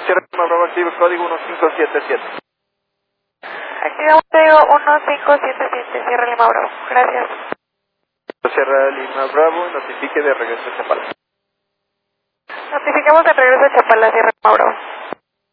Sierra Lima Bravo, activo código 1577. Activamos código 1577, Sierra Lima Bravo. Gracias. Sierra Lima Bravo, notifique de regreso a Chapala. Notificamos de regreso a Chapala, Sierra Lima Bravo.